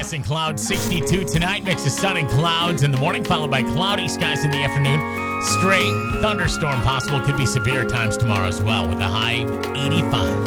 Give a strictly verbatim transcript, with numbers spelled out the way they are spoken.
overcast and clouds, sixty-two tonight. Mix of sun and clouds in the morning, followed by cloudy skies in the afternoon. Straight thunderstorm possible. Could be severe times tomorrow as well with a high eighty-five.